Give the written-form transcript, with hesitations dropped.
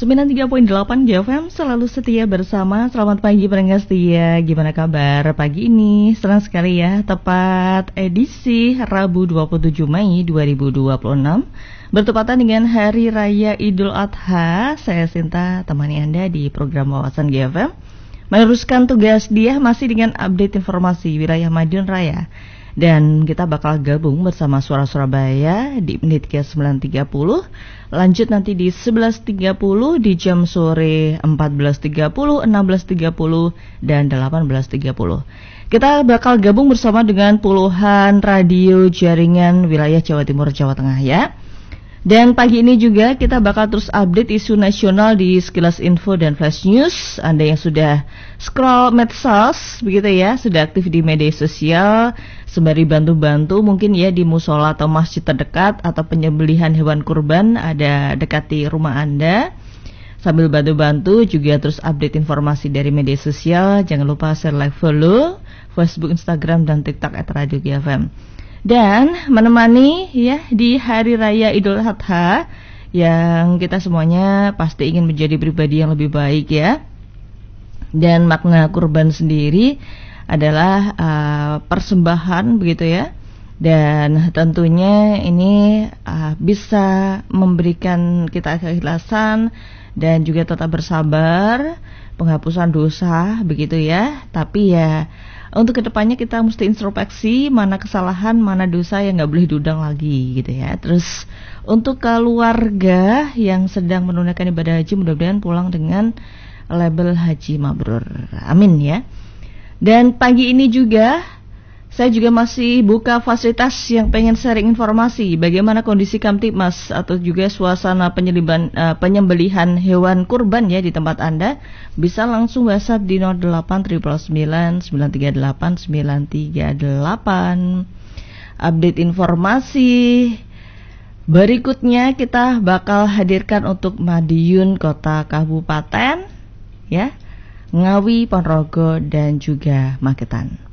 93.8 JFM selalu setia bersama. Selamat pagi pendengar setia. Gimana kabar pagi ini? Senang sekali ya, tepat edisi Rabu 27 Mei 2026 bertepatan dengan Hari Raya Idul Adha. Saya Sinta, temani Anda di program Wawasan GFM, meneruskan tugas dia masih dengan update informasi wilayah Madiun Raya. Dan kita bakal gabung bersama Suara Surabaya di menit ke 9.30. Lanjut nanti di 11.30, di jam sore 14.30, 16.30, dan 18.30. Kita bakal gabung bersama dengan puluhan radio jaringan wilayah Jawa Timur, Jawa Tengah ya. Dan pagi ini juga kita bakal terus update isu nasional di Sekilas Info dan Flash News. Anda yang sudah scroll medsos begitu ya, sudah aktif di media sosial, sembari bantu-bantu mungkin ya di musola atau masjid terdekat, atau penyembelihan hewan kurban ada dekat di rumah Anda. Sambil bantu-bantu juga terus update informasi dari media sosial. Jangan lupa share, like, follow Facebook, Instagram, dan TikTok @radio-GFM. Dan menemani ya di Hari Raya Idul Adha yang kita semuanya pasti ingin menjadi pribadi yang lebih baik ya. Dan makna kurban sendiri adalah persembahan begitu ya. Dan tentunya ini bisa memberikan kita keikhlasan dan juga tetap bersabar, penghapusan dosa begitu ya. Tapi ya untuk kedepannya kita mesti introspeksi mana kesalahan, mana dosa yang gak boleh diundang lagi gitu ya. Terus untuk keluarga yang sedang menunaikan ibadah haji, mudah-mudahan pulang dengan label haji mabrur. Amin ya. Dan pagi ini juga saya juga masih buka fasilitas yang pengen sharing informasi bagaimana kondisi Kamtibmas atau juga suasana penyembelihan hewan kurban ya di tempat Anda. Bisa langsung WhatsApp di 08-999-938. Update informasi berikutnya kita bakal hadirkan untuk Madiun Kota Kabupaten ya, Ngawi, Ponorogo, dan juga Magetan.